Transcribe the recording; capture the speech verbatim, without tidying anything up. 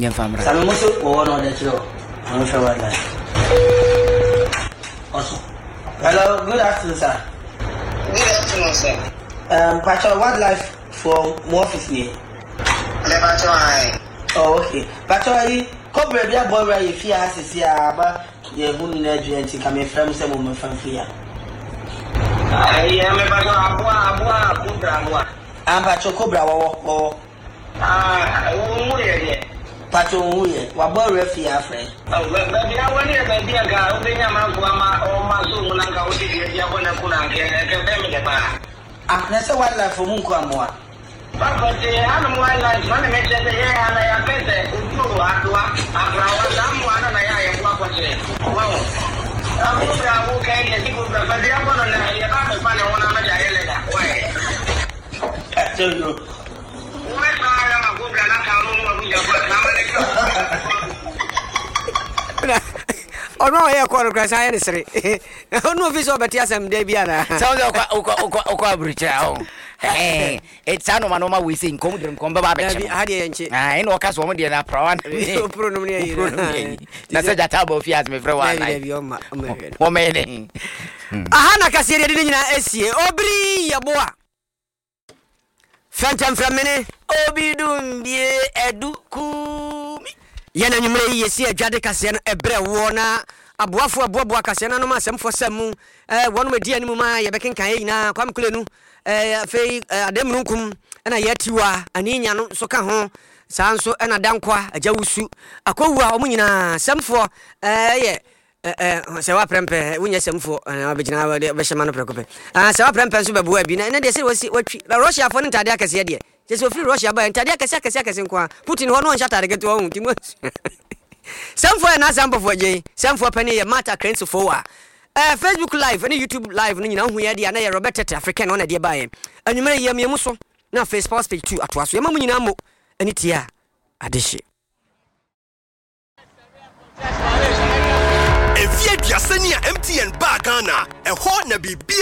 nye famra Some most or no that you I'm sure what that. Also. Hello, good afternoon, sir. Good afternoon, sir. Um, Pacho, wildlife for more office here. Never try. Oh, okay. Pacho, I come baby a boy where you fear has to see about the woman energy coming from some woman from fear. I am a Pacho Abua Abua Cobra. I'm Pacho Cobra or Ah, who is Pacho, what boy fear, friend? Oh, baby, I want to be a guy who is a man or my soon and go to the Yawana and academic. Ah, that's a wildlife for Munkamwa. But the animal life, one makes it here and I am better. Who are after our someone and I am what was it? Well, I'm okay, and people, but the other one, I have to find one of my dialect. Why? I tell you. Why am I good and I ono ya kwa kwa sa ya sere ono fi so beti asem de bia na sound okwa okwa okwa aburicha o eh it's ano manoma we say nkom de nkom ba ba bi ha de yanche ah eno ka so mo de na prawan pro no ne yi na se jata ba fi as me frɛ wa na bi o ma o me ne aha na ka sere de nyina esie obri yeboa fantam framene obidum bie eduku yana nyumre yesi adwade kase no ebre wo na aboafo aboabo kase no ma asɛmfo samu eh wono medi animu ma ye bekenkan yina kwam kulenu eh afei adamnu nkum na yatiwa aninya no so ka ho saa nso na dankwa agawusu akowua omu nyina samfo eh ye eh se wa prempe wunya samfo abegina be shema no prekope ah se wa prempe so bebo abi na na de se wasi watwi Russia fo ntade akase de Just free Russia by ntade akase akase akase nkwa Putin ho no nhyata de geto ho timo samfo na samfo fo je samfo pani ye mata cranes fo wa eh Facebook live and YouTube live no nyina hu ye de na ye Robert Tete African on de bae anwumere ye miemu so na Facebook page two atoaso ye mamu nyina mo ani tia adehye Evie biasani a M T N ba Ghana e ho na bibia